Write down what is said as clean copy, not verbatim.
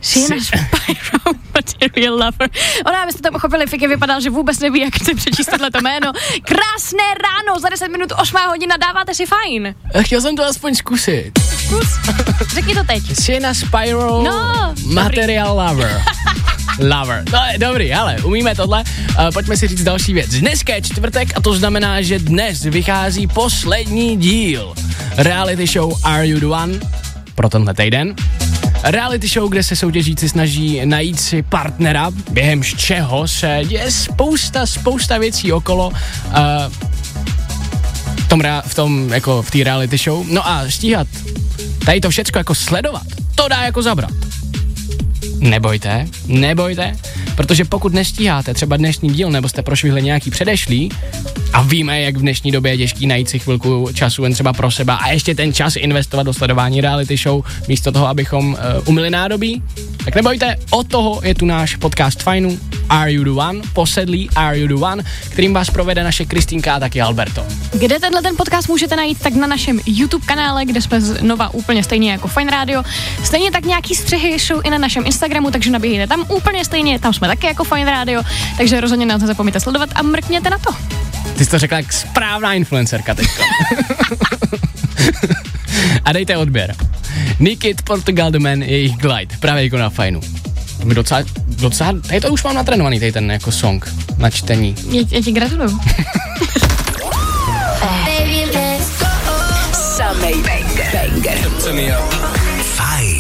Sienna Spyro, Material Lover. Ona, abyste to pochopili, Fiky vypadal, že vůbec neví, jak chci přečíst tohleto jméno. Krásné ráno, za 10 minut 8 hodina, dáváte si fajn. Chtěl jsem to aspoň zkusit. Řekni to teď. Sienna Spyro, Material Lover. Lover. No, dobrý, ale umíme tohle. Pojďme si říct další věc. Dneska je čtvrtek a to znamená, že dnes vychází poslední díl reality show Are You The One pro tenhle týden. Reality show, kde se soutěžíci snaží najít si partnera, během čeho se děje spousta věcí okolo v té reality show. No a stíhat tady to všecko jako sledovat, to dá jako zabrat. Nebojte, protože pokud nestíháte třeba dnešní díl, nebo jste prošvihli nějaký předešlý, a víme, jak v dnešní době je těžký najít si chvilku času jen třeba pro sebe a ještě ten čas investovat do sledování reality show, místo toho, abychom umyli nádobí, tak nebojte, od toho je tu náš podcast Fajnu Are You The One, posedlý Are You The One, kterým vás provede naše Kristýnka a taky Alberto. Kde tenhle ten podcast můžete najít, tak na našem YouTube kanále, kde jsme znova úplně stejně jako Fajn Radio. Stejně tak nějaký střihy jsou i na našem Instagramu, takže nabíhejte tam úplně stejně, tam jsme taky jako Fajn Radio, takže rozhodně nás nezapomeňte sledovat a mrkněte na to. Ty jsi to řekla jak správná influencerka teďka. A dejte odběr. Nikit, Portugal The Man, jejich Glide, právě jako na Fajnu. My docela, tady to už mám natrénovaný, tady ten jako song na čtení. Já ti gratuluju. Samej banger. Fajn.